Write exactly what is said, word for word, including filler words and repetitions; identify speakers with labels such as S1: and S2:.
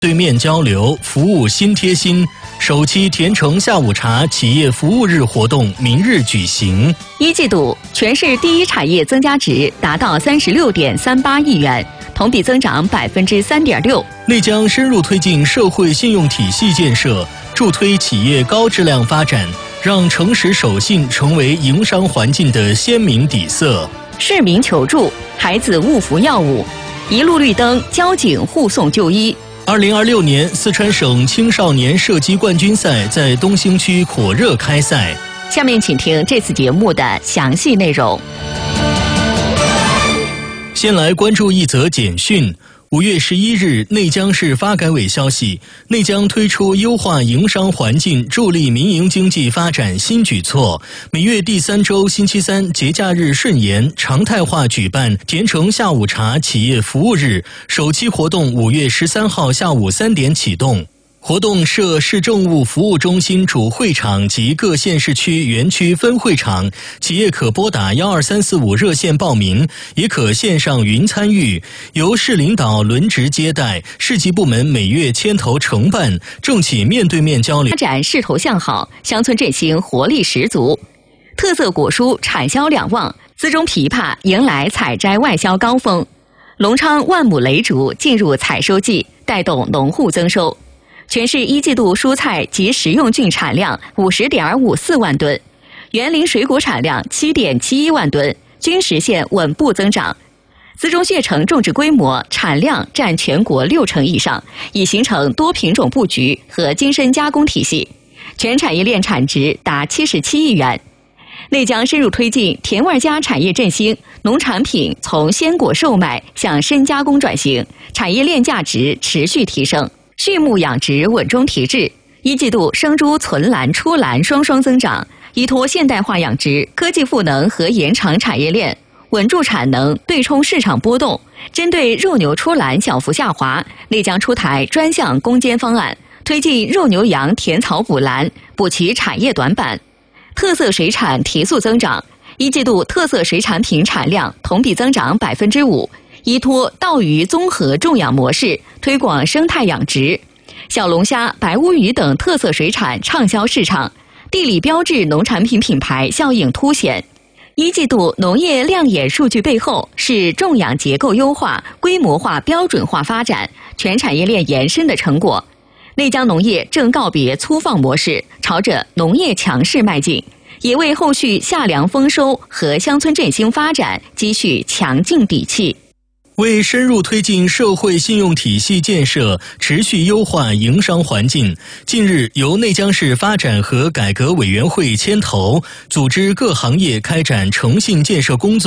S1: 对面交流，服务新贴心。首期甜橙下午茶企业服务日活动明日举行。
S2: 一季度全市第一产业增加值达到三十六点三八亿元，同比增长百分之三点六。
S1: 内江深入推进社会信用体系建设，助推企业高质量发展，让诚实守信成为营商环境的鲜明底色。
S2: 市民求助，孩子误服药物，一路绿灯，交警护送就医。
S1: 二零二六年四川省青少年射击冠军赛在东兴区火热开赛。
S2: 下面请听这次节目的详细内容。
S1: 先来关注一则简讯。五月十一日，内江市发改委消息，内江推出优化营商环境、助力民营经济发展新举措。每月第三周星期三节假日顺延，常态化举办甜橙下午茶企业服务日，首期活动五月十三号下午三点启动。活动设市政务服务中心主会场及各县市区园区分会场，企业可拨打一二三四五热线报名，也可线上云参与，由市领导轮值接待，市级部门每月牵头承办，政企面对面交流。
S2: 发展势头向好，乡村振兴活力十足，特色果蔬产销两旺，资中枇杷迎来采摘外销高峰，隆昌万亩雷竹进入采收季，带动农户增收。全市一季度蔬菜及食用菌产量五十点五四万吨，园林水果产量七点七一万吨，均实现稳步增长。资中血橙种植规模、产量占全国六成以上，已形成多品种布局和精深加工体系，全产业链产值达七十七亿元。内江深入推进甜味家产业振兴，农产品从鲜果售卖向深加工转型，产业链价值持续提升。畜牧养殖稳中提质，一季度生猪存栏出栏双双增长，依托现代化养殖、科技赋能和延长产业链，稳住产能，对冲市场波动。针对肉牛出栏小幅下滑，内江出台专项攻坚方案，推进肉牛羊填草补栏，补齐产业短板。特色水产提速增长，一季度特色水产品产量同比增长百分之五。依托稻鱼综合种养模式，推广生态养殖，小龙虾、白乌鱼等特色水产畅销市场，地理标志农产品品牌效应凸显。一季度农业亮眼数据背后，是种养结构优化、规模化、标准化发展、全产业链延伸的成果。内江农业正告别粗放模式，朝着农业强势迈进，也为后续夏粮丰收和乡村振兴发展积蓄强劲底气。
S1: 为深入推进社会信用体系建设，持续优化营商环境，近日由内江市发展和改革委员会牵头，组织各行业开展诚信建设工作。